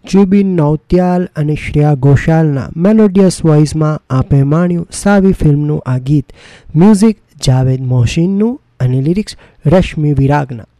જુબિન નૌટિયાલ અને શ્રેયા ઘોષાલના મેલોડિયસ વોઇસમાં આપે માણ્યું સાવી ફિલ્મનું આ ગીત. મ્યુઝિક જાવેદ મોહસિનનું અને લિરિક્સ રશ્મિ વિરાગના.